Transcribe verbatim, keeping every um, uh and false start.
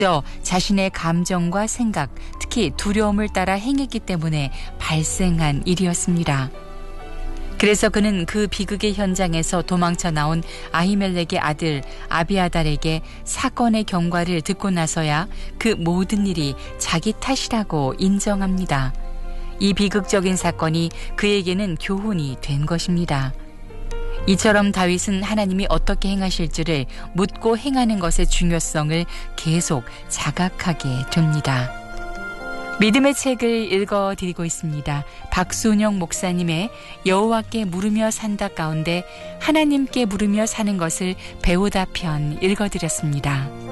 또 자신의 감정과 생각, 특히 두려움을 따라 행했기 때문에 발생한 일이었습니다. 그래서 그는 그 비극의 현장에서 도망쳐 나온 아히멜렉의 아들 아비아달에게 사건의 경과를 듣고 나서야 그 모든 일이 자기 탓이라고 인정합니다. 이 비극적인 사건이 그에게는 교훈이 된 것입니다. 이처럼 다윗은 하나님이 어떻게 행하실지를 묻고 행하는 것의 중요성을 계속 자각하게 됩니다. 믿음의 책을 읽어드리고 있습니다. 박순영 목사님의 여호와께 물으며 산다 가운데 하나님께 물으며 사는 것을 배우다 편 읽어드렸습니다.